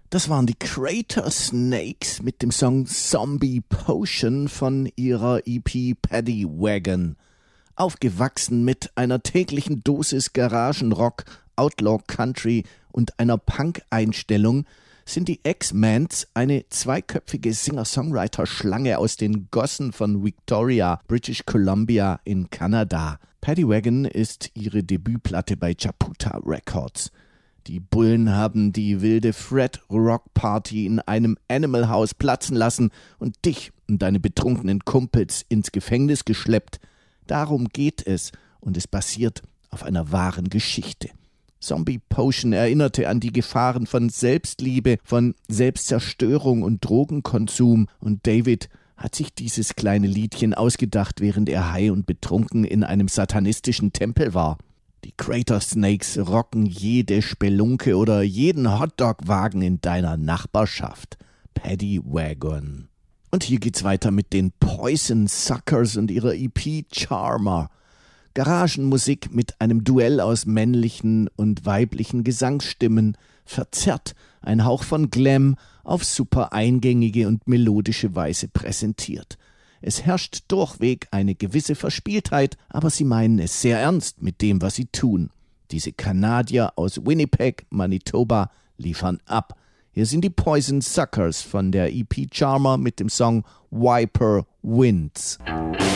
Das waren die Crater Snakes mit dem Song Zombie Potion von ihrer EP Paddy Wagon. Aufgewachsen mit einer täglichen Dosis Garagenrock, Outlaw Country und einer Punk-Einstellung sind die X-Mans eine zweiköpfige Singer-Songwriter-Schlange aus den Gossen von Victoria, British Columbia in Kanada. Paddy Wagon ist ihre Debütplatte bei Chaputa Records. Die Bullen haben die wilde Fred-Rock-Party in einem Animal House platzen lassen und dich und deine betrunkenen Kumpels ins Gefängnis geschleppt. Darum geht es und es basiert auf einer wahren Geschichte. Zombie Potion erinnerte an die Gefahren von Selbstliebe, von Selbstzerstörung und Drogenkonsum und David hat sich dieses kleine Liedchen ausgedacht, während er high und betrunken in einem satanistischen Tempel war. Die Crater Snakes rocken jede Spelunke oder jeden Hotdog-Wagen in deiner Nachbarschaft. Paddy Wagon. Und hier geht's weiter mit den Poison Suckers und ihrer EP Charmer. Garagenmusik mit einem Duell aus männlichen und weiblichen Gesangsstimmen, verzerrt, ein Hauch von Glam auf super eingängige und melodische Weise präsentiert. Es herrscht durchweg eine gewisse Verspieltheit, aber sie meinen es sehr ernst mit dem, was sie tun. Diese Kanadier aus Winnipeg, Manitoba, liefern ab. Hier sind die Poison Suckers von der EP Charmer mit dem Song Viper Winds.